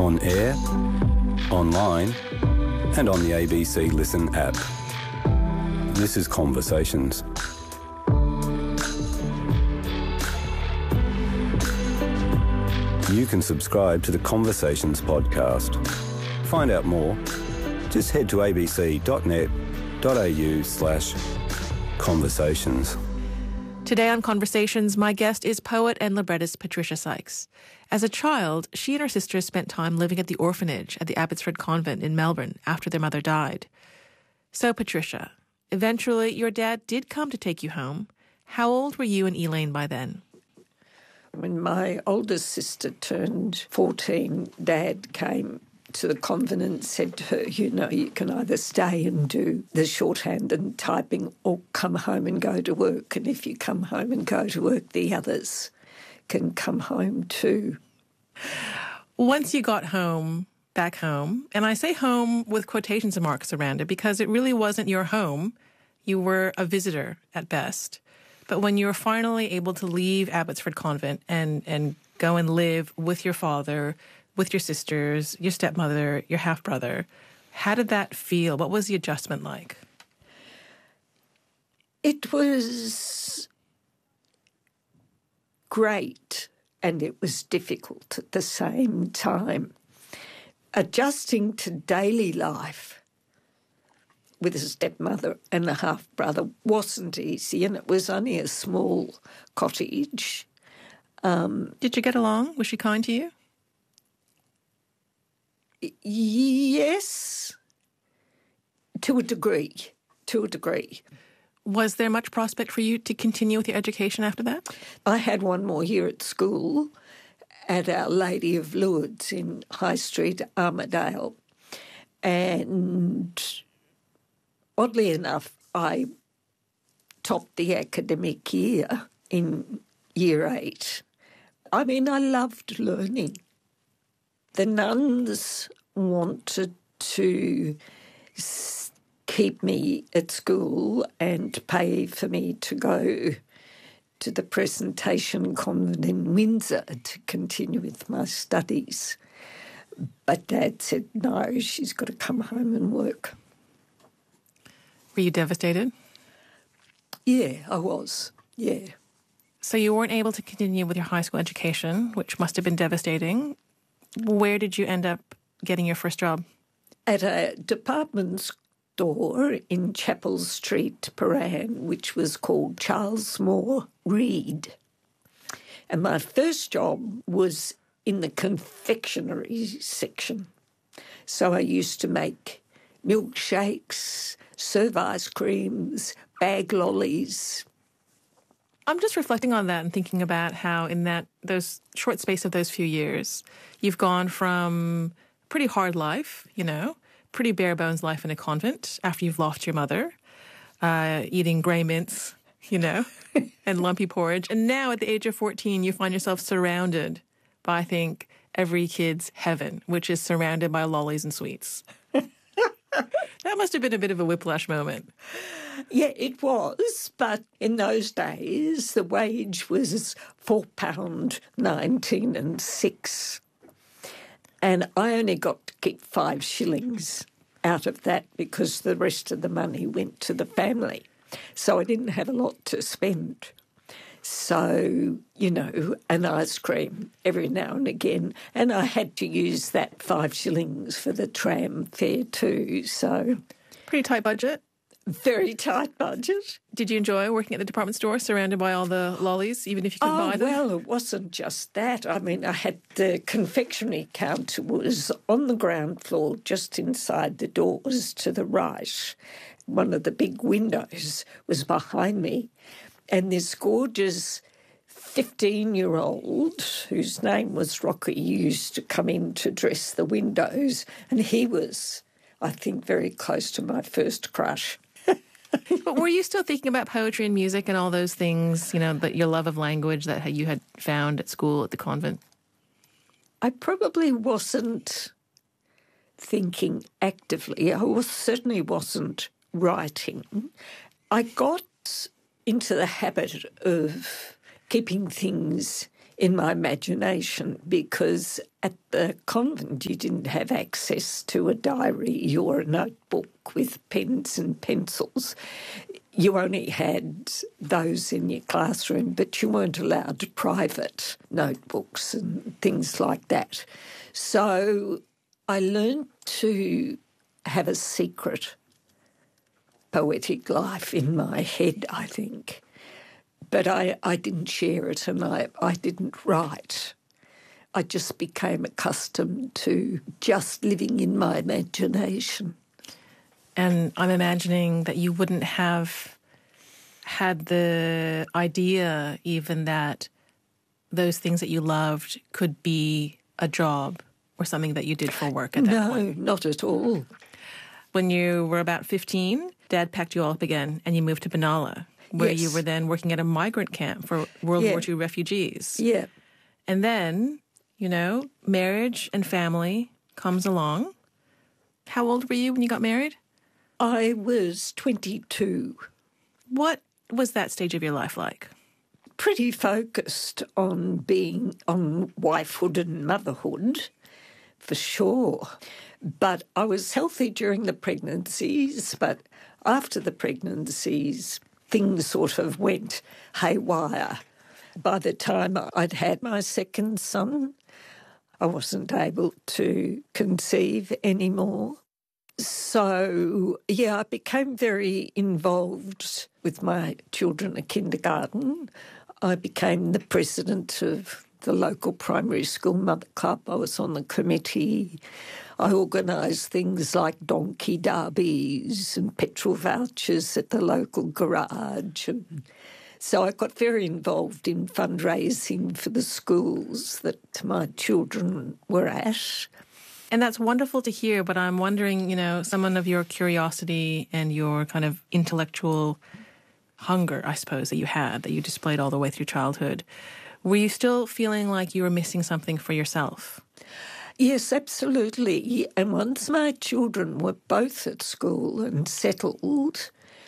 on air, online, and on the ABC Listen app. This is Conversations. You can subscribe to the Conversations podcast. Find out more. Just head to abc.net.au/conversations. Today on Conversations, my guest is poet and librettist Patricia Sykes. As a child, she and her sisters spent time living at the orphanage at the Abbotsford Convent in Melbourne after their mother died. So, Patricia, eventually your dad did come to take you home. How old were you and Elaine by then? When my oldest sister turned 14, Dad came to the convent and said to her, you know, you can either stay and do the shorthand and typing or come home and go to work. And if you come home and go to work, the others can come home too. Once you got home, back home, and I say home with quotations and marks around it because it really wasn't your home. You were a visitor at best. But when you were finally able to leave Abbotsford Convent and go and live with your father, with your sisters, your stepmother, your half-brother, how did that feel? What was the adjustment like? It was great and it was difficult at the same time. Adjusting to daily life with a stepmother and a half-brother wasn't easy, and it was only a small cottage. Did you get along? Was she kind to you? Yes, to a degree. Was there much prospect for you to continue with your education after that? I had one more year at school at Our Lady of Lourdes in High Street, Armidale, and oddly enough, I topped the academic year in Year 8. I mean, I loved learning. The nuns wanted to keep me at school and pay for me to go to the Presentation Convent in Windsor to continue with my studies. But Dad said, no, she's got to come home and work. Were you devastated? Yeah, I was, yeah. So you weren't able to continue with your high school education, which must have been devastating. Where did you end up getting your first job? At a department store in Chapel Street, Prahran, which was called Charles Moore Reed. And my first job was in the confectionery section. So I used to make milkshakes, serve ice creams, bag lollies. I'm just reflecting on that and thinking about how in those short space of those few years, you've gone from pretty hard life, pretty bare bones life in a convent after you've lost your mother, eating grey mints, and lumpy porridge. And now at the age of 14, you find yourself surrounded by, I think, every kid's heaven, which is surrounded by lollies and sweets. That must have been a bit of a whiplash moment. Yeah, it was. But in those days, the wage was £4.19 and 6. And I only got to keep 5 shillings out of that because the rest of the money went to the family. So I didn't have a lot to spend. So, an ice cream every now and again. And I had to use that 5 shillings for the tram fare too, so... Pretty tight budget? Very tight budget. Did you enjoy working at the department store surrounded by all the lollies, even if you couldn't buy them? Well, it wasn't just that. I mean, I had the confectionery counter was on the ground floor just inside the doors to the right. One of the big windows was behind me. And this gorgeous 15-year-old, whose name was Rocky, used to come in to dress the windows. And he was, I think, very close to my first crush. But were you still thinking about poetry and music and all those things, but your love of language that you had found at school at the convent? I probably wasn't thinking actively. I certainly wasn't writing. I got into the habit of keeping things in my imagination, because at the convent you didn't have access to a diary or a notebook with pens and pencils. You only had those in your classroom, but you weren't allowed private notebooks and things like that. So I learned to have a secret poetic life in my head, I think. But I didn't share it, and I didn't write. I just became accustomed to just living in my imagination. And I'm imagining that you wouldn't have had the idea even that those things that you loved could be a job or something that you did for work at that point. No, not at all. When you were about 15, Dad packed you all up again and you moved to Benalla, where Yes. you were then working at a migrant camp for World War II refugees. Yeah. And then, marriage and family comes along. How old were you when you got married? I was 22. What was that stage of your life like? Pretty focused on being on wifehood and motherhood, for sure. But I was healthy during the pregnancies, but after the pregnancies, things sort of went haywire. By the time I'd had my second son, I wasn't able to conceive anymore. So, I became very involved with my children at kindergarten. I became the president of the local primary school mother club. I was on the committee. I organised things like donkey derbies and petrol vouchers at the local garage. And so I got very involved in fundraising for the schools that my children were at. And that's wonderful to hear, but I'm wondering, someone of your curiosity and your kind of intellectual hunger, I suppose, that you displayed all the way through childhood. Were you still feeling like you were missing something for yourself? Yes, absolutely. And once my children were both at school and settled,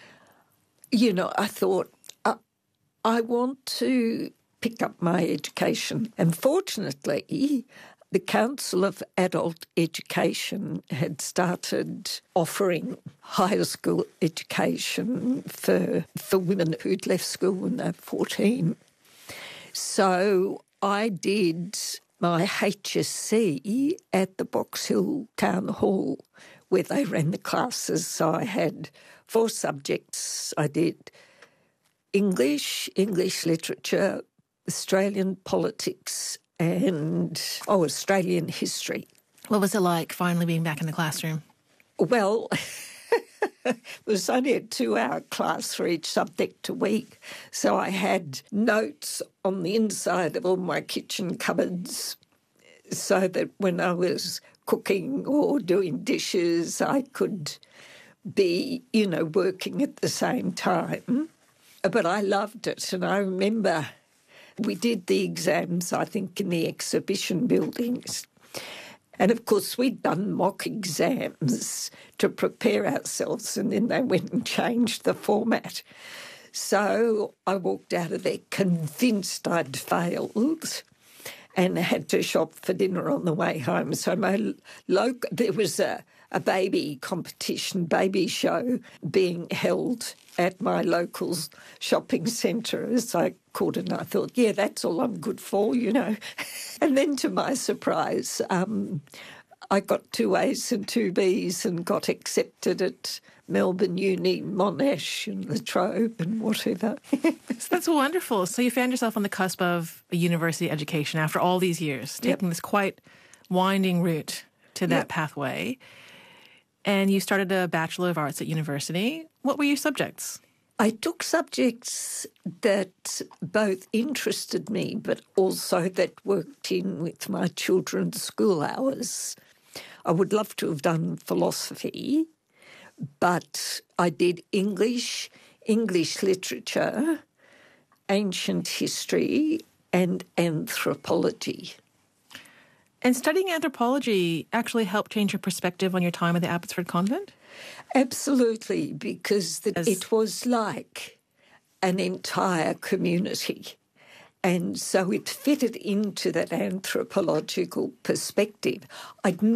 I thought, I want to pick up my education. And fortunately, the Council of Adult Education had started offering higher school education for women who'd left school when they were 14. So I did my HSC at the Box Hill Town Hall where they ran the classes. So I had 4 subjects. I did English literature, Australian politics, and Australian history. What was it like finally being back in the classroom? Well, it was only a 2-hour class for each subject a week. So I had notes on the inside of all my kitchen cupboards so that when I was cooking or doing dishes, I could be, working at the same time. But I loved it. And I remember we did the exams, I think, in the exhibition buildings. And, of course, we'd done mock exams to prepare ourselves, and then they went and changed the format. So I walked out of there convinced I'd failed and had to shop for dinner on the way home. So there was a baby competition, baby show being held at my local shopping centre, as I called it, and I thought, that's all I'm good for, And then to my surprise, I got 2 A's and 2 B's and got accepted at Melbourne Uni, Monash and La Trobe and whatever. So that's wonderful. So you found yourself on the cusp of a university education after all these years, taking this quite winding route to that pathway. And you started a Bachelor of Arts at university. What were your subjects? I took subjects that both interested me but also that worked in with my children's school hours. I would love to have done philosophy, but I did English literature, ancient history and anthropology. And studying anthropology actually helped change your perspective on your time at the Abbotsford Convent? Absolutely, because it was like an entire community. And so it fitted into that anthropological perspective. I'd